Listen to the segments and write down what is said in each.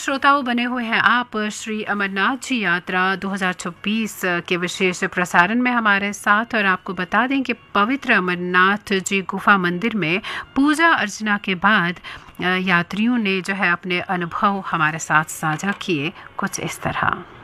श्रोताओं, बने हुए हैं आप श्री अमरनाथ जी यात्रा 2026 के विशेष प्रसारण में हमारे साथ। और आपको बता दें कि पवित्र अमरनाथ जी गुफा मंदिर में पूजा अर्चना के बाद यात्रियों ने जो है अपने अनुभव हमारे साथ साझा किए कुछ इस तरह।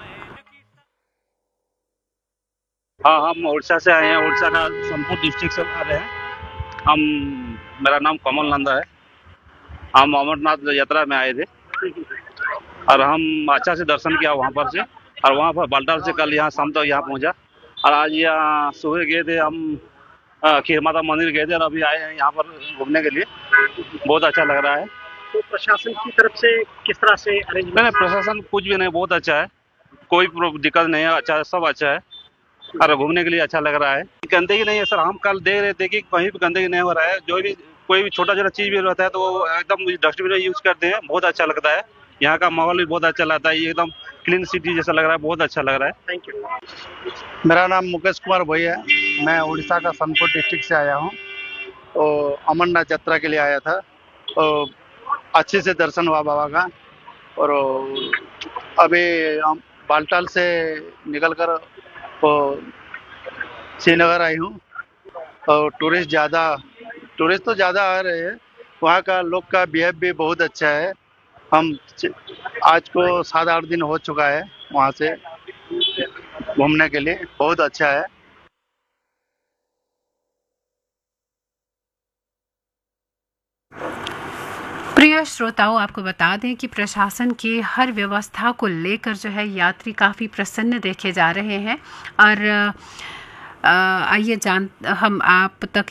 हाँ, हम उड़ीसा से आए हैं। उड़ीसा का सोनपुर डिस्ट्रिक्ट से आ रहे हैं। मेरा नाम कमल नंदा है। हम अमरनाथ यात्रा में आए थे और हम अच्छा से दर्शन किया वहाँ पर से, और वहाँ पर बालटाल से कल यहाँ शाम तक यहाँ पहुँचा, और आज यहाँ सुबह गए थे हम खीर माता मंदिर गए थे, और अभी आए हैं यहाँ पर घूमने के लिए। बहुत अच्छा लग रहा है। तो प्रशासन की तरफ से किस तरह से अरेंजमेंट? नहीं, प्रशासन कुछ भी नहीं, बहुत अच्छा है, कोई दिक्कत नहीं है, अच्छा है, सब अच्छा है, और घूमने के लिए अच्छा लग रहा है। गंदगी नहीं है सर। हम कल देख रहे थे कि कहीं भी गंदगी नहीं हो रहा है। जो भी कोई भी छोटा छोटा चीज भी रहता है तो वो एकदम डस्टबिन यूज करते हैं। बहुत अच्छा लगता है। यहाँ का माहौल भी बहुत अच्छा लगता है। ये एकदम क्लीन सिटी जैसा लग रहा है। बहुत अच्छा लग रहा है। Thank you. मेरा नाम मुकेश कुमार भोई है। मैं उड़ीसा का सोनपुर डिस्ट्रिक्ट से आया हूँ। तो अमरनाथ यात्रा के लिए आया था। तो अच्छे से दर्शन हुआ बाबा का। और अभी हम बालटाल से निकल कर श्रीनगर आई हूँ। और टूरिस्ट तो ज़्यादा आ रहे हैं। वहाँ का लोग का बिहेव भी बहुत अच्छा है। हम आज को 7-8 दिन हो चुका है वहाँ से घूमने के लिए। बहुत अच्छा है। प्रिय श्रोताओं, आपको बता दें कि प्रशासन की हर व्यवस्था को लेकर जो है यात्री काफ़ी प्रसन्न देखे जा रहे हैं। और आइए हम आप तक